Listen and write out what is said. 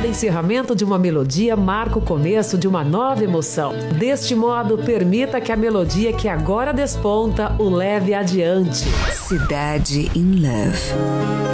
Cada encerramento de uma melodia marca o começo de uma nova emoção. Deste modo, permita que a melodia que agora desponta o leve adiante. Cidade in Love.